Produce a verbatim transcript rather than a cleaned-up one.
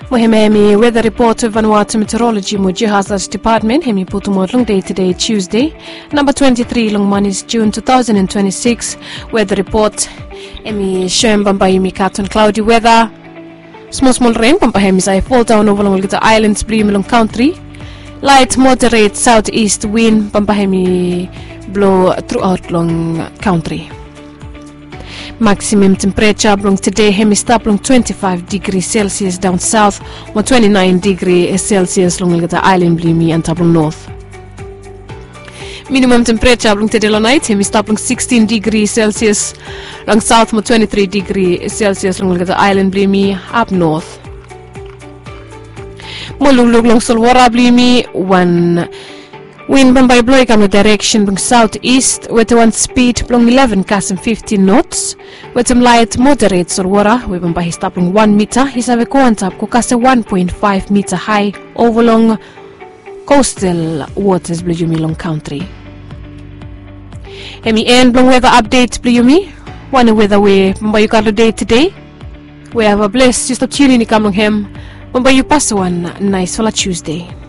Mohememi weather report of Vanuatu Meteorology Muji Hazards Department Hemi Putumodlung day today Tuesday number twenty-three long is June two thousand twenty-six weather report Emi Shem Bambayimi Katon cloudy weather small small rain Pampahemi Sai fall down over long the islands Brimilong country light moderate southeast wind Pampahemi blow throughout long country. Maximum temperature belongs today hemistap long twenty-five degrees Celsius down south or twenty-nine degrees Celsius long the island blimi and tablong north. Minimum temperature belongs today long night hemistap long sixteen degrees Celsius long south or twenty-three degrees Celsius long the island blimi up north. Molulug long solwara blimi one wind by blow come direction from southeast with one speed from eleven km fifteen knots with some light moderate solwara with by stopping one meter his have a quantap kukase one point five meter high over long coastal waters Blujumi long country. Hemi end long weather update Blujumi one weather way by you got day today we have a blessed just a tune in the come long hem by you pass one nice for a Tuesday.